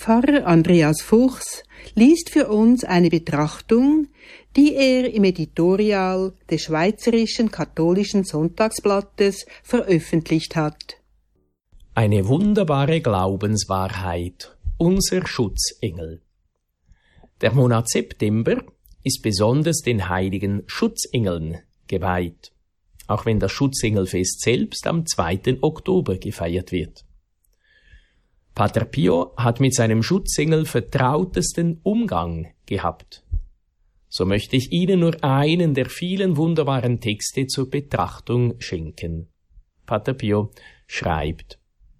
Pfarrer Andreas Fuchs liest für uns eine Betrachtung, die er im Editorial des Schweizerischen Katholischen Sonntagsblattes veröffentlicht hat. Eine wunderbare Glaubenswahrheit, unser Schutzengel. Der Monat September ist besonders den heiligen Schutzengeln geweiht, auch wenn das Schutzengelfest selbst am 2. Oktober gefeiert wird. Pater Pio hat mit seinem Schutzengel vertrautesten Umgang gehabt. So möchte ich Ihnen nur einen der vielen wunderbaren Texte zur Betrachtung schenken. Pater Pio schreibt: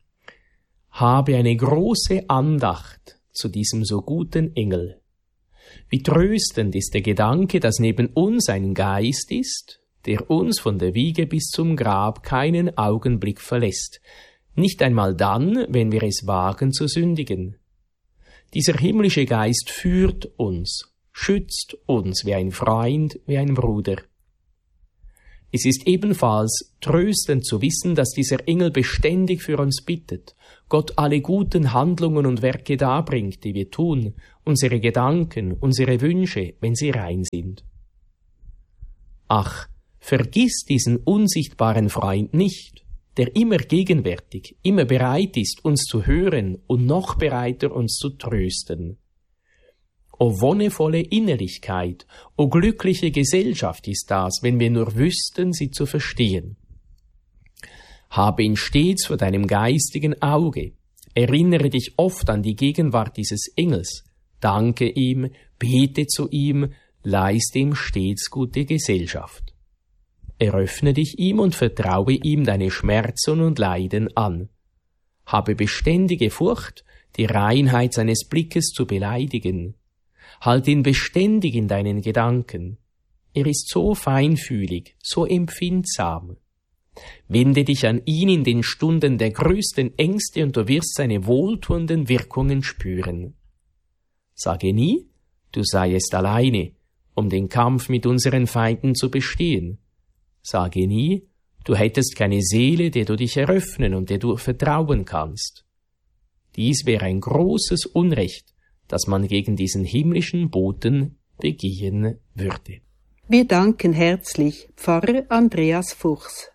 Habe eine große Andacht zu diesem so guten Engel. Wie tröstend ist der Gedanke, dass neben uns ein Geist ist, der uns von der Wiege bis zum Grab keinen Augenblick verlässt, nicht einmal dann, wenn wir es wagen zu sündigen. Dieser himmlische Geist führt uns, schützt uns wie ein Freund, wie ein Bruder. Es ist ebenfalls tröstend zu wissen, dass dieser Engel beständig für uns bittet, Gott alle guten Handlungen und Werke darbringt, die wir tun, unsere Gedanken, unsere Wünsche, wenn sie rein sind. Ach, vergiss diesen unsichtbaren Freund nicht, der immer gegenwärtig, immer bereit ist, uns zu hören und noch bereiter, uns zu trösten. O wonnevolle Innerlichkeit, o glückliche Gesellschaft ist das, wenn wir nur wüssten, sie zu verstehen. Habe ihn stets vor deinem geistigen Auge, erinnere dich oft an die Gegenwart dieses Engels, danke ihm, bete zu ihm, leiste ihm stets gute Gesellschaft. Eröffne dich ihm und vertraue ihm deine Schmerzen und Leiden an. Habe beständige Furcht, die Reinheit seines Blickes zu beleidigen. Halt ihn beständig in deinen Gedanken. Er ist so feinfühlig, so empfindsam. Wende dich an ihn in den Stunden der größten Ängste und du wirst seine wohltuenden Wirkungen spüren. Sage nie, du seiest alleine, um den Kampf mit unseren Feinden zu bestehen. Sage nie, du hättest keine Seele, der du dich eröffnen und der du vertrauen kannst. Dies wäre ein großes Unrecht, das man gegen diesen himmlischen Boten begehen würde. Wir danken herzlich Pfarrer Andreas Fuchs.